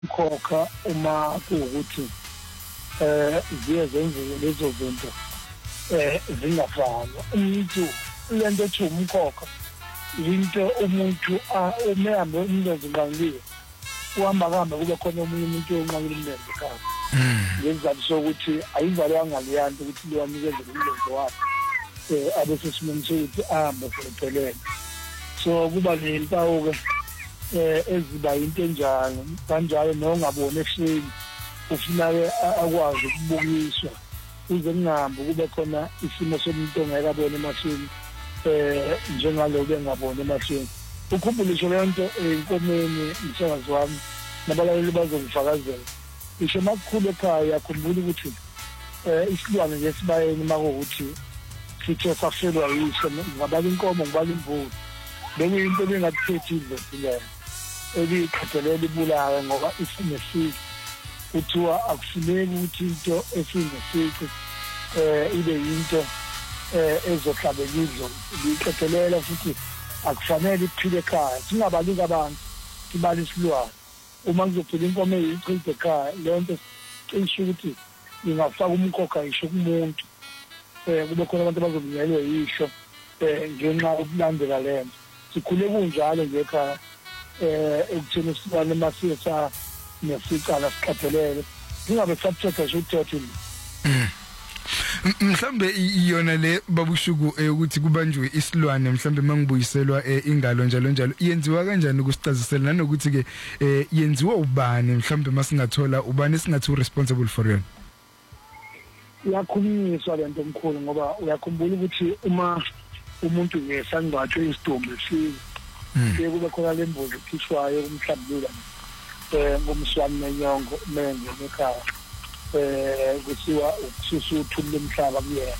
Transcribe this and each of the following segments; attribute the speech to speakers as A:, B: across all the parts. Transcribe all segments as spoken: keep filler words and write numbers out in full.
A: khokha uma kuwukuthi eh ziye zenzeke lezo zinto eh zingafana. Umuntu lento ethi umkhokha into umuntu umehambe umlenze ngaliwe uhamba hamba kube khona omunye umuntu onqabile umlenze ekhaya. Ngezizathu sokuthi ayivalwanga leyanto ukuthi liwanikeze umlenze wakhe eh abe sesimweni sokuthi ahambe phephelele. So kuba nempawu ke eh eziba into enjalo kanjalo nongabona ehleli ufuna akwazi ukubukiswa uze ngihambe kube khona isimo somuntu ongeke abone emashini eh njengalo bengabona emashini. Ukhumbule lento enkomeni umsakazi wami nabalaleli bazongifakazela isho makukhulu ekhaya yakhumbula ukuthi eh isilwane ngesibayeni makuthi sithe safelwa yisho ngabala inkomo ngibala imbuzi bekuyinto bengakuthethi izosileyo eliqhathelele ibulawe ngoba isinesiki kuthiwa akufuneki ukuthi into esinesiki eh ibe yinto eh ezohlabelizwa liqhathelele futhi akufanele iphile ekhaya singabalika abantu sibala isilwane uma kuzophila inkomo eyichithe ekhaya lento cishe ukuthi ingafaka umkhokha isho kumuntu eh kube khona abantu abazobunyelwe yisho eh ngenxa yokulandela lento sikhule kunjalo nje ekhaya eh ekutheni isilwane masisa nesicala sikhathelele singabe subject esuthethe
B: mhlambe iyona le babushuku ukuthi kubanjwe isilwane mhlambe mangibuyiselwa ingalo njalo njalo yenziwa kanjani ukusicazisela nanokuthi ke yenziwa ubani mhlambe masingathola ubani singathi responsible for yona.
A: Uyakhulunyiswa lento omkhulu ngoba uyakhumbula ukuthi uma umuntu ngesangcwatshwe isidumbu sike kube khona lembuzi ekhishwayo kumhlambulula eh ngomswami nenyongo menge ekhaya eh kuthiwa ukususa uthuli lomhlaba kuyena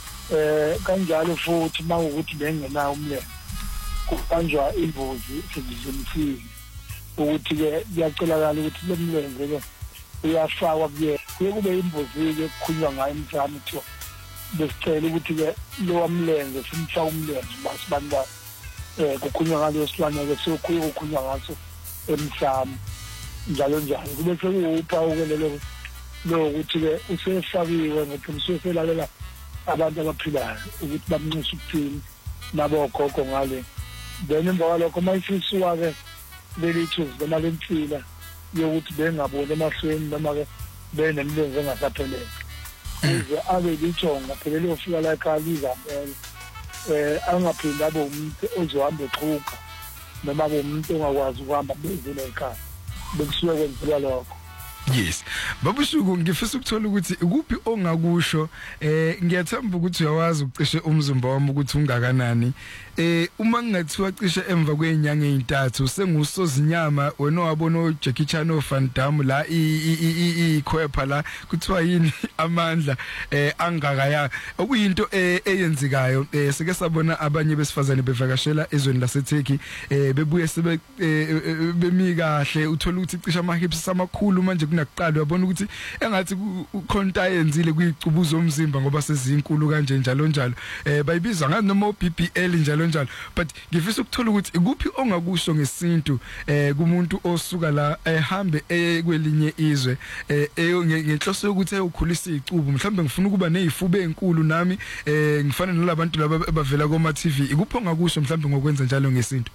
A: eh kanjalo futhi mawukuthi bengenayo umlenze kubanjwa imbuzi sizimfiki ukuthi ke kuyacelakala ukuthi lo mlenze ke uyafakwa kuyena kuye kube imbuzi ke kukhulunywa ngayo emsamo kuthiwa besicela ukuthi ke lo mlenze simfaka umlenze basibantu eh kukhulunywa ngalo silwane ke sokuye kukhulunywa ngaso emsamo njalo njalo kube sekupha ukelelo lo ukuthi ke usefakiwe ngoba usefelalela abantu abaphilayo ukuthi bamnxusa ukuthini nabo gogo ngale then emva kwalokho mayifisiwa ke lelithuzi noma lempila yokuthi bengaboni emahlweni noma ke benemlenze engasaphelele ukuze abe lithonga phela lofika la ekhaya lizampela eh angaphinda abe umuntu ozohamba exhuka noma abe umuntu ongakwazi ukuhamba bezile ekhaya bekusuke kwenziwa lokho.
B: Yes. Babushuku ngifisa ukuthola ukuthi ikuphi ongakusho eh ngiyathemba ukuthi uyawazi ukucishe umzimba wami ukuthi ungakanani eh uma ngingathiwa cishe emva kwenyanga ezintathu sengusozinyama wena wabona Jackie Chan no Van Damme la i ikhwepha la kuthiwa yini amandla eh angakaya okuyinto eyenzikayo eh sike sabona abanye besifazane bevakashela ezweni laseTurkey eh bebuye sebe bemi kahle uthola ukuthi cishe ama hips amakhulu manje nakuqala uyabona ukuthi engathi ukhonta yenzile kuyicubuzo omzimba ngoba sezinkulu kanje njalo njalo eh bayibiza ngathi noma B B L njalo njalo but ngifisa ukuthola ukuthi ikuphi ongakusho ngesintu eh kumuntu osuka la ehambe ekwelinye izwe eh ngenhloso yokuthi eyokhulisa izicubu mhlawumbe ngifuna ukuba nezifuba ezinkulu nami eh ngifana nalabantu laba abavela kuma T V ikuphi ongakusho mhlawumbe ngokwenza njalo ngesintu.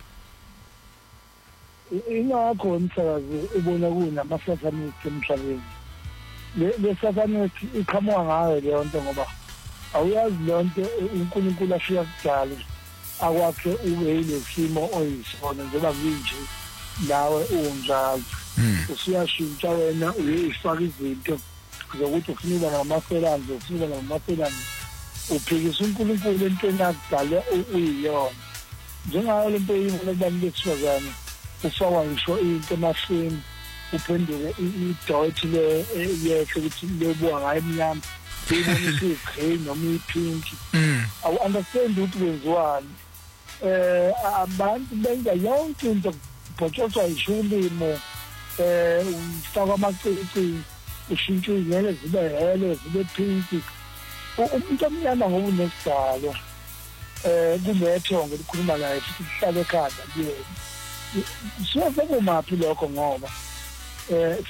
A: Ingakho umsakazi ubona kunamasathanithi emhlabeni le sathanithi iqhamuka ngayo leyo nto ngoba awuyazi lonto uNkulunkulu afika kudala akwakhe ube yilesimo oyisona njengoba kunje nawe unjalo usiyashintsha wena uyifaka izinto zokuthi ufuna ngamafelanzo ufuna ngamafelanzo uphikisa uNkulunkulu entweni akudala uyiyona njengayo lento yimona kubalekiswazana ufakwa ngisho into emashini uphendule idot le yekhe ukuthi lebuwa ngayo emnyama ibonisa igreen noma ipink awu understand ukuthi kwenziwani eh abantu benza yonke into bhotshozwa ishulimo eh ufaka amacici ushintsha izele zibe hele zibe pink umuntu omnyama ngoba unesidalo eh kunethongo likhuluma naye futhi kuhlale ekhanda kuyena siyaze kumaphi lokho ngoba eh